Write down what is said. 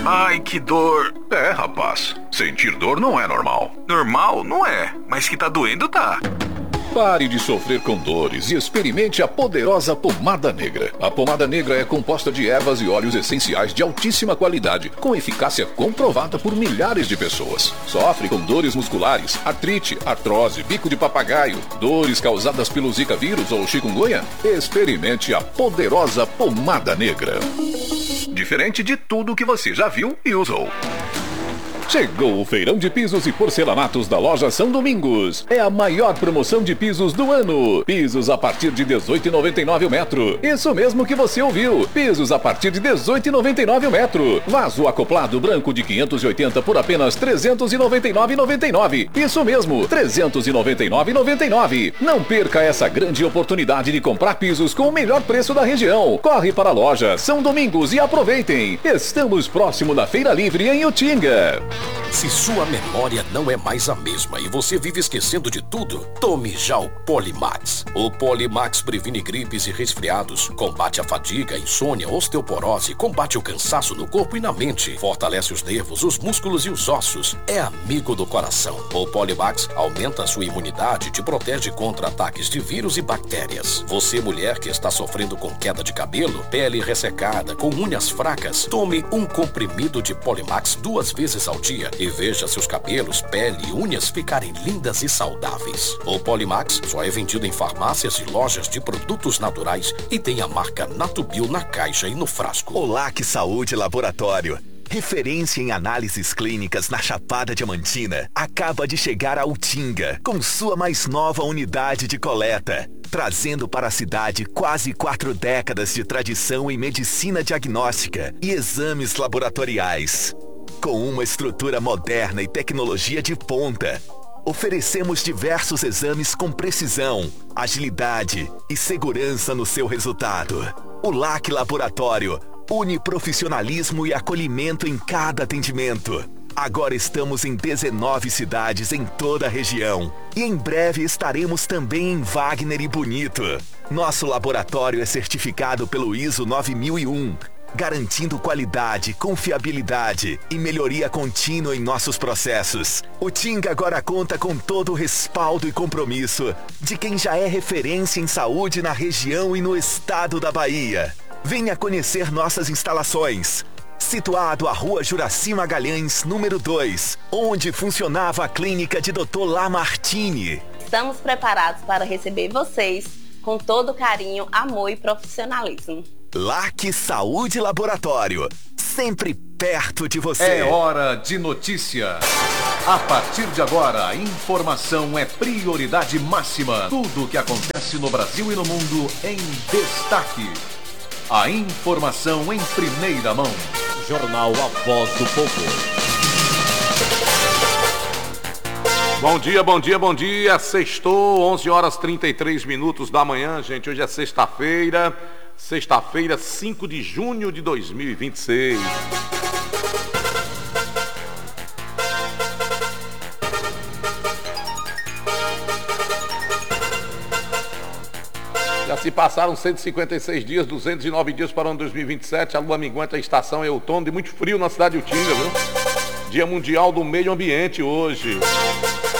Ai, que dor. É, rapaz, sentir dor não é normal. Normal? Não é, mas que tá doendo, tá. Pare de sofrer com dores e experimente a poderosa pomada negra. A pomada negra é composta de ervas e óleos essenciais de altíssima qualidade, com eficácia comprovada por milhares de pessoas. Sofre com dores musculares, artrite, artrose, bico de papagaio, dores causadas pelo Zika vírus ou chikungunya? Experimente a poderosa pomada negra. Diferente de tudo que você já viu e usou. Chegou o feirão de pisos e porcelanatos da loja São Domingos. É a maior promoção de pisos do ano. Pisos a partir de R$ 18,99 o metro. Isso mesmo que você ouviu. Pisos a partir de R$ 18,99 o metro. Vaso acoplado branco de 580 por apenas R$ 399,99. Isso mesmo, R$ 399,99. Não perca essa grande oportunidade de comprar pisos com o melhor preço da região. Corre para a loja São Domingos e aproveitem. Estamos próximo da Feira Livre em Utinga. Se sua memória não é mais a mesma e você vive esquecendo de tudo, tome já o Polimax. O Polimax previne gripes e resfriados, combate a fadiga, insônia, osteoporose, combate o cansaço no corpo e na mente, fortalece os nervos, os músculos e os ossos. É amigo do coração. O Polimax aumenta a sua imunidade e te protege contra ataques de vírus e bactérias. Você, mulher que está sofrendo com queda de cabelo, pele ressecada, com unhas fracas, tome um comprimido de Polimax 2 vezes ao dia e veja seus cabelos, pele e unhas ficarem lindas e saudáveis. O Polimax só é vendido em farmácias e lojas de produtos naturais e tem a marca Natubio na caixa e no frasco. Olá, que Saúde Laboratório. Referência em análises clínicas na Chapada Diamantina, acaba de chegar a Utinga, com sua mais nova unidade de coleta, trazendo para a cidade quase 4 décadas de tradição em medicina diagnóstica e exames laboratoriais. Com uma estrutura moderna e tecnologia de ponta, oferecemos diversos exames com precisão, agilidade e segurança no seu resultado. O LAC Laboratório une profissionalismo e acolhimento em cada atendimento. Agora estamos em 19 cidades em toda a região e em breve estaremos também em Wagner e Bonito. Nosso laboratório é certificado pelo ISO 9001, garantindo qualidade, confiabilidade e melhoria contínua em nossos processos. O Tinga agora conta com todo o respaldo e compromisso de quem já é referência em saúde na região e no estado da Bahia. Venha conhecer nossas instalações. Situado à Rua Juraci Magalhães, número 2, onde funcionava a clínica de Dr. Lamartine. Estamos preparados para receber vocês com todo carinho, amor e profissionalismo. LAC Saúde Laboratório, sempre perto de você. É hora de notícia. A partir de agora, a informação é prioridade máxima. Tudo o que acontece no Brasil e no mundo em destaque. A informação em primeira mão. Jornal A Voz do Povo. Bom dia, bom dia, bom dia. Sextou, 11 horas 33 minutos da manhã, gente. Hoje é sexta-feira. Sexta-feira, 5 de junho de 2026. Já se passaram 156 dias, 209 dias para o ano 2027. A lua minguante, a estação é outono e muito frio na cidade de Utinga, viu? Dia Mundial do Meio Ambiente hoje.